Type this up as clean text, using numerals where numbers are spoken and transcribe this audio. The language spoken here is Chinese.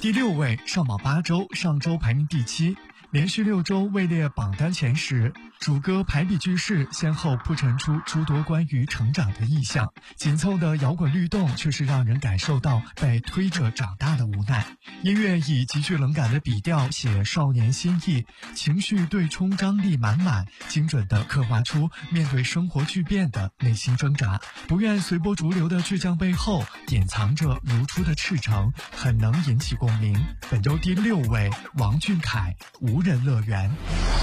第6位上榜8周，上周排名第7，连续6周位列榜单前10。主歌排比句式先后铺陈出诸多关于成长的意象，紧凑的摇滚律动却是让人感受到被推着长大的无奈。音乐以极具冷感的笔调写少年心意，情绪对冲张力满满，精准地刻画出面对生活巨变的内心挣扎，不愿随波逐流的倔强背后隐藏着如初的赤诚，很能引起共鸣。本周第6位，王俊凯《无人乐园》。